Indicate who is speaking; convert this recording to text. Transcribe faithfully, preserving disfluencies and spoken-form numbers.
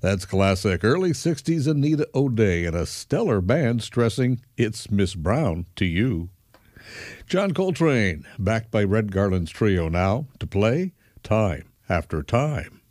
Speaker 1: That's classic early sixties Anita O'Day and a stellar band stressing "It's Miss Brown" to you. John Coltrane, backed by Red Garland's trio now, to play Time After Time.